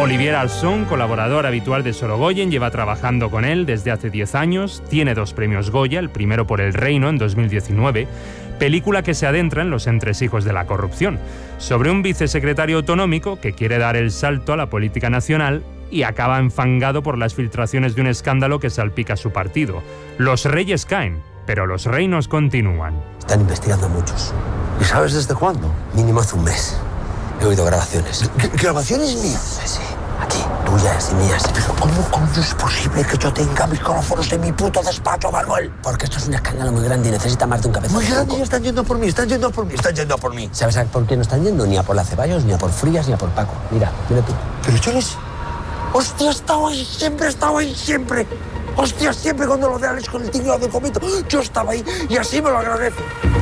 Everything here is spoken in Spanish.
Olivier Arson, colaborador habitual de Sorogoyen, lleva trabajando con él desde hace 10 años, tiene 2 premios Goya, el primero por El Reino en 2019, película que se adentra en los entresijos de la corrupción, sobre un vicesecretario autonómico que quiere dar el salto a la política nacional y acaba enfangado por las filtraciones de un escándalo que salpica su partido. Los reyes caen, pero los reinos continúan. Están investigando a muchos. ¿Y sabes desde cuándo? Mínimo hace un mes. He oído grabaciones. ¿Grabaciones mías? Sí, aquí, tuyas y mías. Pero ¿cómo coño es posible que yo tenga micrófonos en mi puto despacho, Manuel? Porque esto es un escándalo muy grande y necesita más de un cabezón. Muy grande, y están yendo por mí, están yendo por mí, están yendo por mí. ¿Sabes por qué no están yendo? Ni a por la Ceballos, ni a por Frías, ni a por Paco. Mira tú. Pero yo les... ¡Hostia, he estado ahí siempre! ¡Hostia, siempre cuando lo de Alex con el tinglado del comito! Yo estaba ahí y así me lo agradezco.